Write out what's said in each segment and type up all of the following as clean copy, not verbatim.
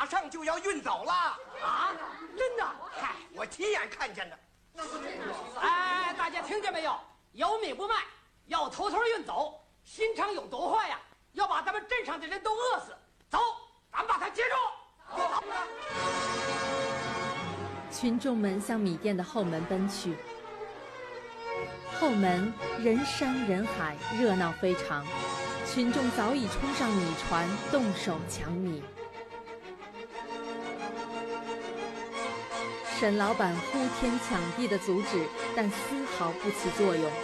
马上就要运走了。 啊，真的？ 嗨，我亲眼看见的。 哎，大家听见没有？有米不卖，要偷偷运走，心肠有多坏呀？要把咱们镇上的人都饿死。走，咱们把他接住。 群众们向米店的后门奔去，后门人山人海，热闹非常。群众早已冲上米船，动手抢米。沈老板呼天抢地地阻止，但丝毫不起作用。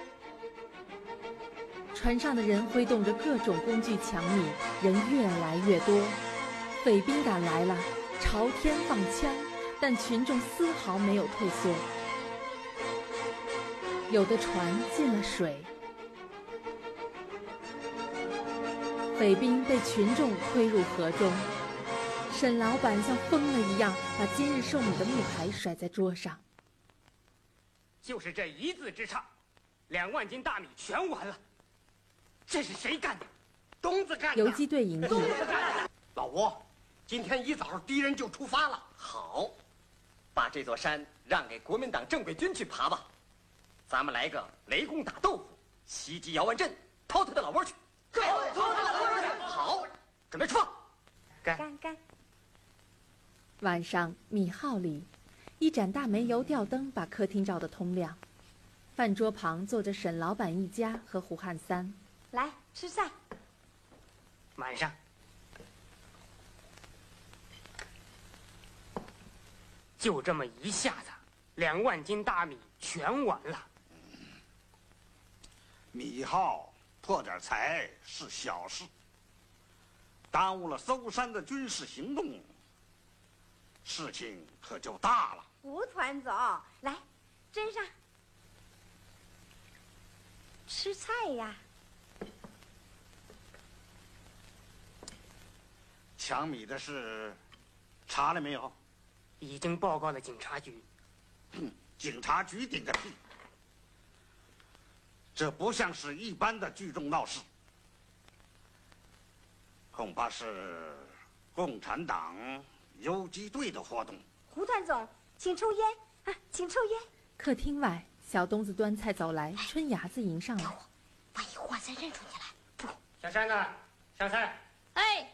船上的人挥动着各种工具抢米，人越来越多。匪兵赶来了，朝天放枪，但群众丝毫没有退缩。有的船进了水，匪兵被群众推入河中。沈老板像疯了一样，把今日售米的木牌甩在桌上。 就是这一字之差，2万斤大米全完了。这是谁干的？ 东子干的。 游击队营地， 老吴，今天一早敌人就出发了。 好，把这座山让给国民党正规军去爬吧。咱们来个雷公打豆腐，袭击姚万镇，掏他的老窝去。 对，掏他的老窝去。 好，准备出发。 干。 晚上，米号里，一盏大煤油吊灯把客厅照得通亮。饭桌旁坐着沈老板一家和胡汉三。 来吃菜。 晚上，就这么一下子，2万斤大米全完了。 米号破点财是小事，耽误了搜山的军事行动，事情可就大了。 胡团总，来，斟上。吃菜呀。 抢米的事查了没有？ 已经报告了警察局。 警察局顶个屁！这不像是一般的聚众闹事，恐怕是共产党游击队的活动。 胡团总，请抽烟啊，请抽烟。 客厅外，小东子端菜走来，春芽子迎上来。 万一胡汉三认出你来，不。 小山子，上菜。 哎。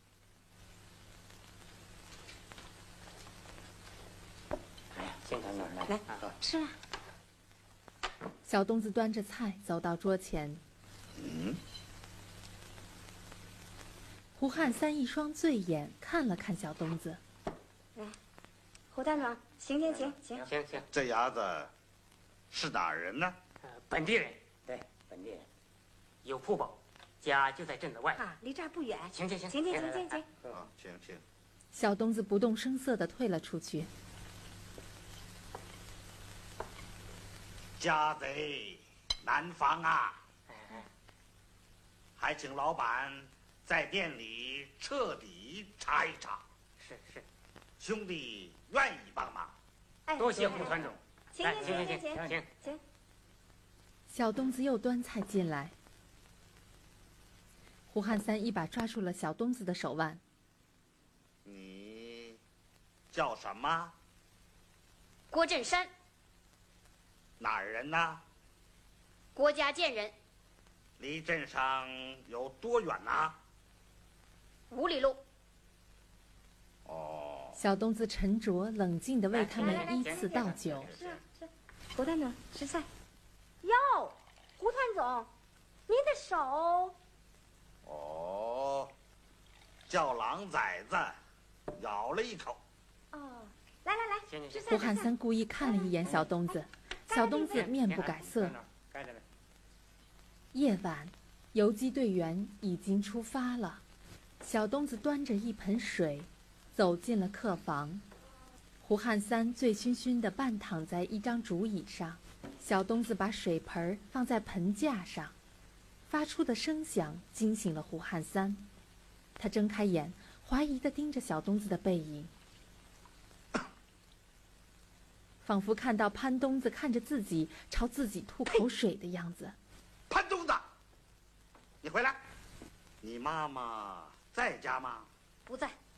先谈哪儿来，吃了。 小东子端着菜走到桌前。胡汉三一双醉眼看了看小东子。 来，胡团长，行。 行。 这伢子是哪儿人呢？ 本地人。对，本地人。有铺保，家就在镇子外。 啊，离这儿不远。 行。 行。 啊，行。 小东子不动声色地退了出去。 家贼难防啊！还请老板在店里彻底查一查。 是。 兄弟愿意帮忙。 哎， 多谢胡团总。 行。 小东子又端菜进来。胡汉三一把抓住了小东子的手腕。 你叫什么？ 郭振山。 哪儿人呢？ 郭家涧人。 离镇上有多远呢 ？5里路。 哦。 小东子沉着冷静地为他们依次倒酒。 是。胡团长，吃菜。哟，胡团总，您的手。 哦，叫狼崽子咬了一口。 哦，来，吃菜。 胡汉三故意看了一眼小东子。小东子面不改色。夜晚，游击队员已经出发了。小东子端着一盆水，走进了客房。胡汉三醉醺醺地半躺在一张竹椅上，小东子把水盆放在盆架上，发出的声响惊醒了胡汉三。他睁开眼，怀疑地盯着小东子的背影。仿佛看到潘东子看着自己朝自己吐口水的样子。 潘东子，你回来！你妈妈在家吗？ 不在。